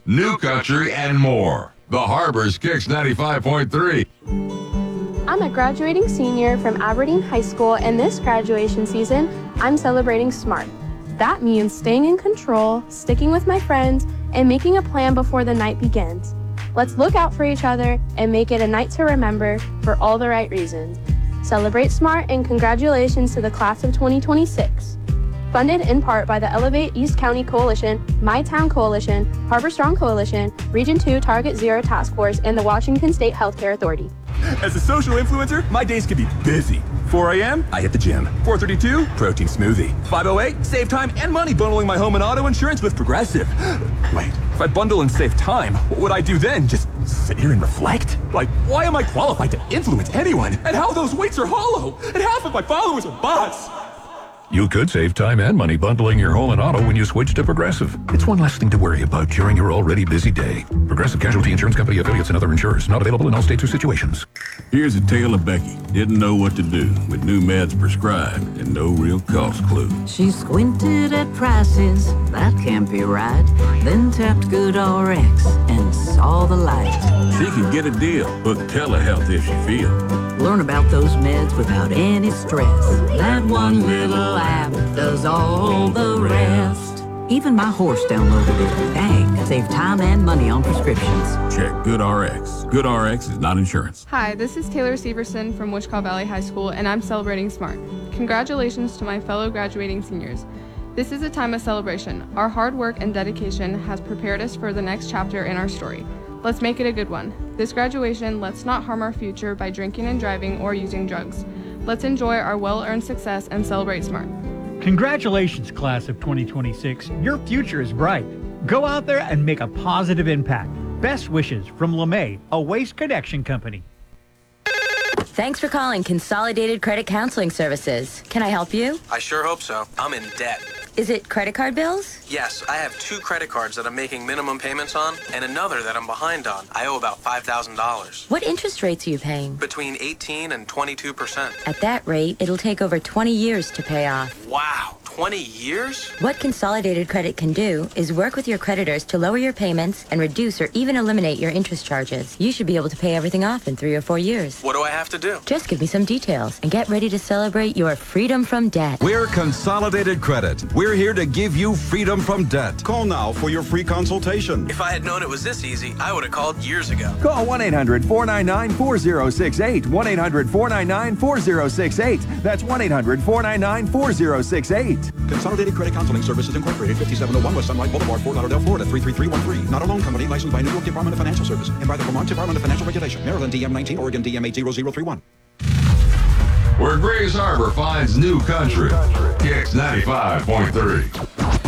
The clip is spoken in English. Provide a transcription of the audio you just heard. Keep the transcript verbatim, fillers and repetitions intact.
New Country, and more. The Harbor's Kicks ninety-five point three. I'm a graduating senior from Aberdeen High School, and this graduation season, I'm celebrating SMART. That means staying in control, sticking with my friends, and making a plan before the night begins. Let's look out for each other and make it a night to remember for all the right reasons. Celebrate SMART, and congratulations to the class of twenty twenty-six. Funded in part by the Elevate East County Coalition, My Town Coalition, Harbor Strong Coalition, Region two Target Zero Task Force, and the Washington State Healthcare Authority. As a social influencer, my days can be busy. four a.m., I hit the gym. four thirty-two, protein smoothie. five oh eight, save time and money bundling my home and auto insurance with Progressive. Wait, if I bundle and save time, what would I do then? Just sit here and reflect? Like, why am I qualified to influence anyone? And how those weights are hollow? And half of my followers are bots. You could save time and money bundling your home and auto when you switch to Progressive. It's one less thing to worry about during your already busy day. Progressive Casualty Insurance Company affiliates and other insurers. Not available in all states or situations. Here's a tale of Becky. Didn't know what to do with new meds prescribed and no real cost clue. She squinted at prices, that can't be right. Then tapped GoodRx and saw the light. She can get a deal. Book telehealth if she feels. Learn about those meds without any stress. That one little app does all the rest. Even my horse downloaded it. Dang, save time and money on prescriptions. Check GoodRx. GoodRx is not insurance. Hi, this is Taylor Severson from Wichita Valley High School, and I'm celebrating SMART. Congratulations to my fellow graduating seniors. This is a time of celebration. Our hard work and dedication has prepared us for the next chapter in our story. Let's make it a good one. This graduation, let's not harm our future by drinking and driving or using drugs. Let's enjoy our well-earned success and celebrate SMART. Congratulations, class of twenty twenty-six. Your future is bright. Go out there and make a positive impact. Best wishes from LeMay, a Waste Connection company. Thanks for calling Consolidated Credit Counseling Services. Can I help you? I sure hope so. I'm in debt. Is it credit card bills? Yes, I have two credit cards that I'm making minimum payments on and another that I'm behind on. I owe about five thousand dollars. What interest rates are you paying? Between eighteen and twenty-two percent. At that rate, it'll take over twenty years to pay off. Wow, twenty years? What Consolidated Credit can do is work with your creditors to lower your payments and reduce or even eliminate your interest charges. You should be able to pay everything off in three or four years. What do I have to do? Just give me some details and get ready to celebrate your freedom from debt. We're Consolidated Credit. We're here to give you freedom from debt. Call now for your free consultation. If I had known it was this easy, I would have called years ago. Call one eight hundred four nine nine four zero six eight. one eight hundred four nine nine four zero six eight. That's one eight hundred four nine nine four zero six eight. Consolidated Credit Counseling Services Incorporated, fifty-seven oh one West Sunlight Boulevard, Fort Lauderdale, Florida, three three three one three. Not a loan company licensed by New York Department of Financial Services and by the Vermont Department of Financial Regulation. Maryland D M nineteen, Oregon D M eight zero zero three one. Where Grays Harbor finds new country. Kicks ninety-five point three.